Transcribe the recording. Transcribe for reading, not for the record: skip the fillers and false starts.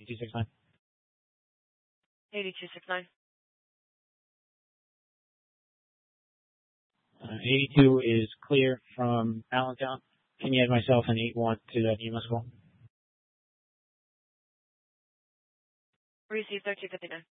8269. 8269. 82 is clear from Allentown. Can you add myself and 81 to that EMS call? Receive 1359.